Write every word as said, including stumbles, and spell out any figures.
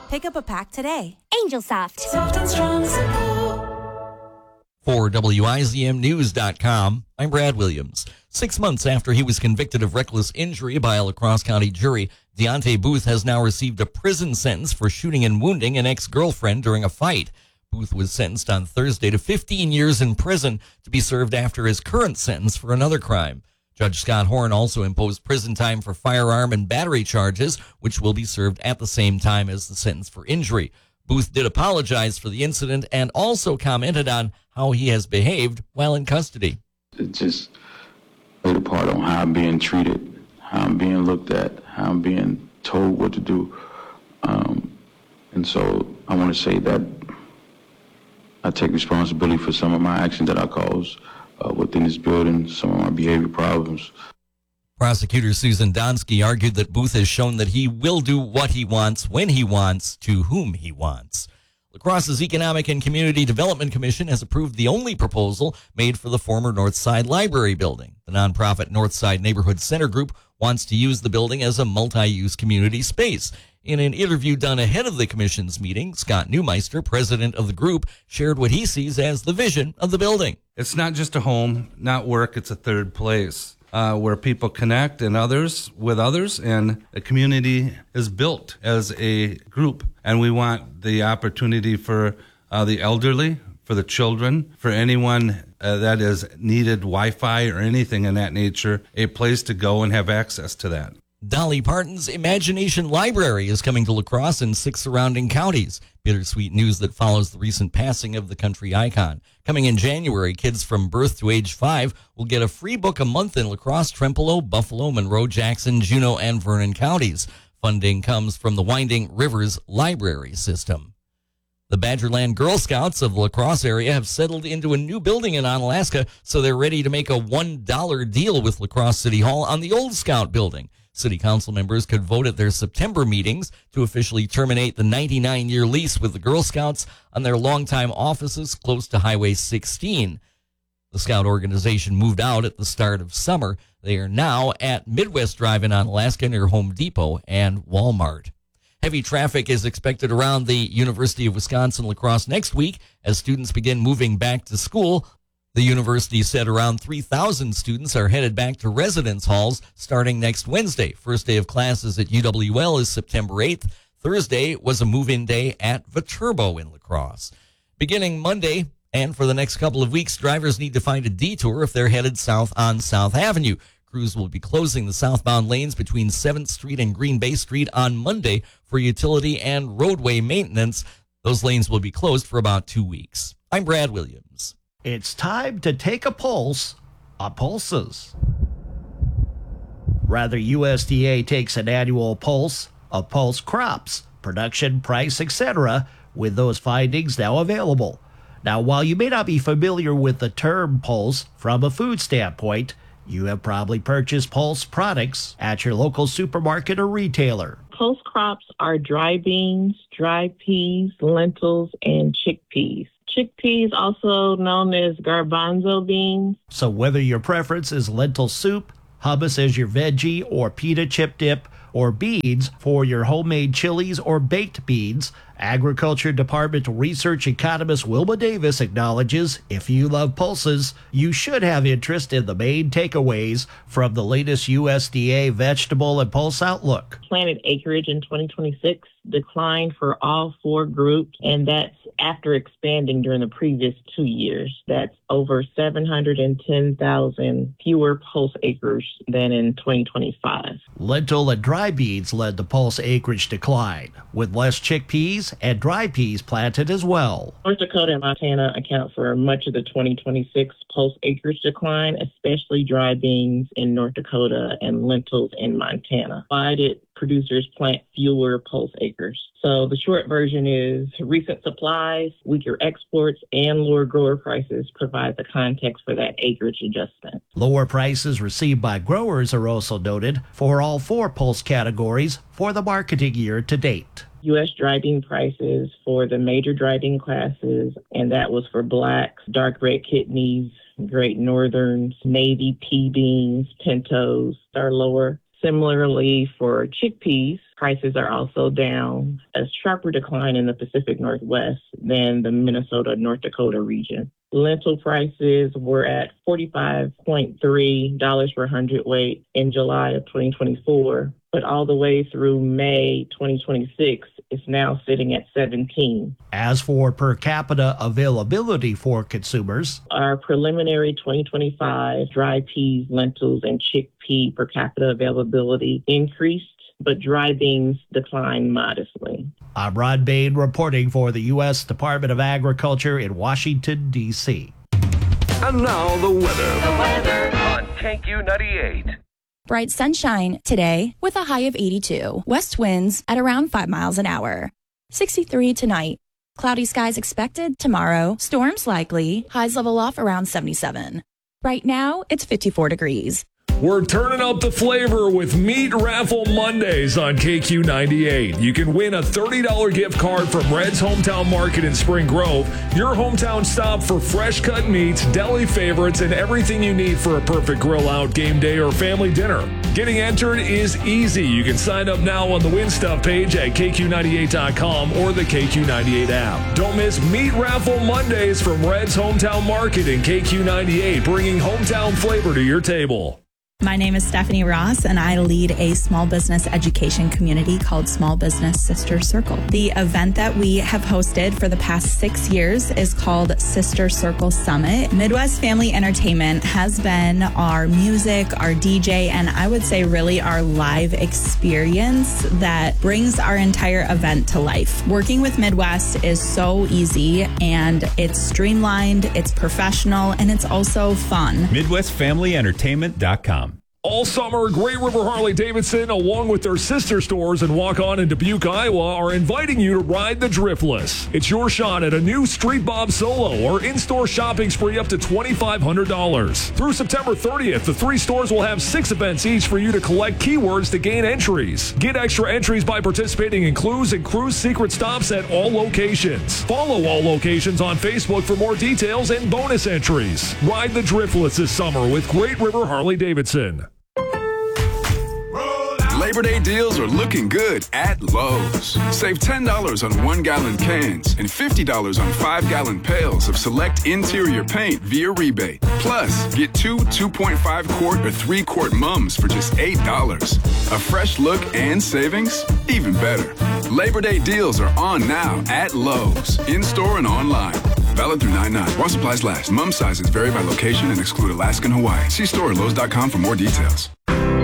Pick up a pack today. Angel Soft. Soft and strong support. For W I Z M News dot com, I'm Brad Williams. Six months after he was convicted of reckless injury by a La Crosse County jury, Deontay Booth has now received a prison sentence for shooting and wounding an ex-girlfriend during a fight. Booth was sentenced on Thursday to fifteen years in prison to be served after his current sentence for another crime. Judge Scott Horn also imposed prison time for firearm and battery charges, which will be served at the same time as the sentence for injury. Booth did apologize for the incident and also commented on how he has behaved while in custody. It just played a part on how I'm being treated, how I'm being looked at, how I'm being told what to do. Um, and so I want to say that I take responsibility for some of my actions that I caused uh, within this building, some of my behavior problems. Prosecutor Susan Donsky argued that Booth has shown that he will do what he wants, when he wants, to whom he wants. La Crosse's Economic and Community Development Commission has approved the only proposal made for the former Northside Library building. The nonprofit Northside Neighborhood Center Group wants to use the building as a multi-use community space. In an interview done ahead of the commission's meeting, Scott Neumeister, president of the group, shared what he sees as the vision of the building. It's not just a home, not work, it's a third place. Uh, where people connect and others with others, and a community is built as a group. And we want the opportunity for uh, the elderly, for the children, for anyone uh, that is needed Wi-Fi or anything in that nature, a place to go and have access to that. Dolly Parton's Imagination Library is coming to La Crosse and six surrounding counties. Bittersweet news that follows the recent passing of the country icon. Coming in January, kids from birth to age five will get a free book a month in La Crosse, Trempealeau, Buffalo, Monroe, Jackson, Juneau, and Vernon counties. Funding comes from the Winding Rivers Library System. The Badgerland Girl Scouts of the La Crosse area have settled into a new building in Onalaska, so they're ready to make a one dollar deal with La Crosse City Hall on the old Scout building. City council members could vote at their September meetings to officially terminate the ninety-nine year lease with the Girl Scouts on their longtime offices close to Highway sixteen. The Scout organization moved out at the start of summer. They are now at Midwest Drive in Onalaska near Home Depot and Walmart. Heavy traffic is expected around the University of Wisconsin-La Crosse next week as students begin moving back to school. The university said around three thousand students are headed back to residence halls starting next Wednesday. First day of classes at U W L is September eighth. Thursday was a move-in day at Viterbo in La Crosse. Beginning Monday and for the next couple of weeks, drivers need to find a detour if they're headed south on South Avenue. Crews will be closing the southbound lanes between seventh Street and Green Bay Street on Monday for utility and roadway maintenance. Those lanes will be closed for about two weeks. I'm Brad Williams. It's time to take a pulse on pulses. Rather, U S D A takes an annual pulse of pulse crops, production, price, et cetera, with those findings now available. Now, while you may not be familiar with the term pulse from a food standpoint, you have probably purchased pulse products at your local supermarket or retailer. Pulse crops are dry beans, dry peas, lentils, and chickpeas. Chickpeas, also known as garbanzo beans. So whether your preference is lentil soup, hummus as your veggie, or pita chip dip, or beans for your homemade chilies or baked beans, Agriculture Department Research economist Wilma Davis acknowledges if you love pulses, you should have interest in the main takeaways from the latest U S D A vegetable and pulse outlook. Planted acreage in twenty twenty-six declined for all four groups, and that's after expanding during the previous two years. That's over seven hundred ten thousand fewer pulse acres than in twenty twenty-five. Lentil and dry beans led the pulse acreage decline, with less chickpeas and dry peas planted as well. North Dakota and Montana account for much of the twenty twenty-six pulse acreage decline, especially dry beans in North Dakota and lentils in Montana. Why did producers plant fewer pulse acres? So the short version is recent supplies, weaker exports, and lower grower prices provide the context for that acreage adjustment. Lower prices received by growers are also noted for all four pulse categories for the marketing year to date. U S dry bean prices for the major dry bean classes, and that was for blacks, dark red kidneys, Great Northerns, navy pea beans, pintos are lower. Similarly, for chickpeas, Prices are also down, a sharper decline in the Pacific Northwest than the Minnesota, North Dakota region. Lentil prices were at forty-five point three dollars per hundredweight in July of twenty twenty-four, but all the way through May twenty twenty-six, it's now sitting at seventeen. As for per capita availability for consumers, our preliminary twenty twenty-five dry peas, lentils, and chickpea per capita availability increased, but dry beans declined modestly. I'm Ron Bain reporting for the U S Department of Agriculture in Washington, D C And now the weather. The weather on K Q ninety-eight. Bright sunshine today with a high of eighty-two. West winds at around five miles an hour. sixty-three tonight. Cloudy skies expected tomorrow. Storms likely. Highs level off around seventy-seven. Right now, it's fifty-four degrees. We're turning up the flavor with Meat Raffle Mondays on K Q ninety-eight. You can win a thirty dollars gift card from Red's Hometown Market in Spring Grove, your hometown stop for fresh cut meats, deli favorites, and everything you need for a perfect grill out, game day, or family dinner. Getting entered is easy. You can sign up now on the Win Stuff page at K Q ninety-eight dot com or the K Q ninety-eight app. Don't miss Meat Raffle Mondays from Red's Hometown Market in K Q ninety-eight, bringing hometown flavor to your table. My name is Stephanie Ross, and I lead a small business education community called Small Business Sister Circle. The event that we have hosted for the past six years is called Sister Circle Summit. Midwest Family Entertainment has been our music, our D J, and I would say really our live experience that brings our entire event to life. Working with Midwest is so easy, and it's streamlined, it's professional, and it's also fun. Midwest Family Entertainment dot com. All summer, Great River Harley-Davidson, along with their sister stores in Waukon and Dubuque, Iowa, are inviting you to ride the Driftless. It's your shot at a new Street Bob Solo or in-store shopping spree up to twenty-five hundred dollars. Through September thirtieth, the three stores will have six events each for you to collect keywords to gain entries. Get extra entries by participating in clues and cruise secret stops at all locations. Follow all locations on Facebook for more details and bonus entries. Ride the Driftless this summer with Great River Harley-Davidson. Labor Day deals are looking good at Lowe's. Save ten dollars on one-gallon cans and fifty dollars on five-gallon pails of select interior paint via rebate. Plus, get two two point five quart or three quart mums for just eight dollars. A fresh look and savings? Even better. Labor Day deals are on now at Lowe's, in-store and online. Valid through nine nine. While supplies last. Mum sizes vary by location and exclude Alaska and Hawaii. See store at Lowe's dot com for more details.